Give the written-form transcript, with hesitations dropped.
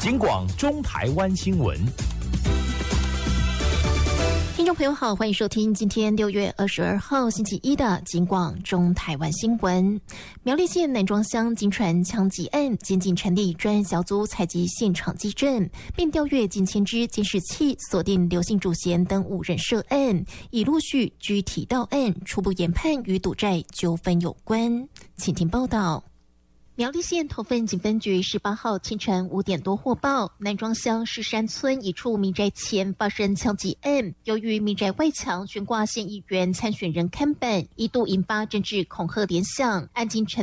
警广中台湾新闻。 听众朋友好，欢迎收听今天6月22号星期一的警广中台湾新闻。苗栗县南庄乡金船枪击案，检警成立专案小组采集现场迹证，并调阅近千支监视器，锁定刘姓主嫌等5人涉案，已陆续具体到案，初步研判与赌债纠纷有关。请听报道。苗栗县头份警分局18号清晨5点多获报，南庄乡石山村一处民宅前发生枪击案。由于民宅外墙悬挂县议员参选人看板，一度引发政治恐吓联想。案经成